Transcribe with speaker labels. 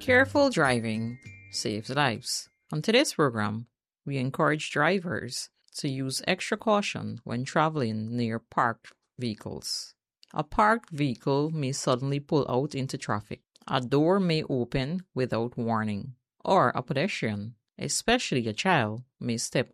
Speaker 1: Careful driving saves lives. On today's program, we encourage drivers to use extra caution when traveling near parked vehicles. A parked vehicle may suddenly pull out into traffic. A door may open without warning, or a pedestrian, especially a child, may step